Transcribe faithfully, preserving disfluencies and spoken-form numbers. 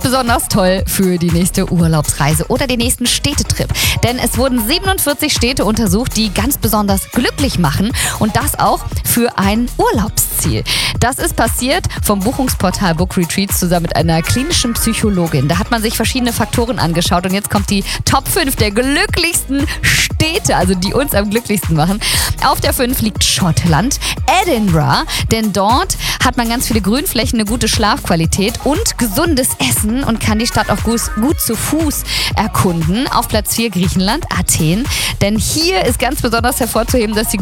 besonders toll für die nächste Urlaubsreise oder den nächsten Städtetrip. Denn es wurden siebenundvierzig Städte untersucht, die ganz besonders glücklich machen und das auch für ein Urlaubsziel. Das ist passiert vom Buchungsportal Book Retreats zusammen mit einer klinischen Psychologin. Da hat man sich verschiedene Faktoren angeschaut und jetzt kommt die Top fünf der glücklichsten Städte, also die uns am glücklichsten machen. Auf der fünf liegt Schottland, Edinburgh, denn dort hat man ganz viele Grünflächen, eine gute Schlafqualität und gesundes Essen und kann die Stadt auch gut, gut zu Fuß erkunden. Auf Platz vier Griechenland, Athen, denn hier ist ganz besonders hervorzuheben, dass die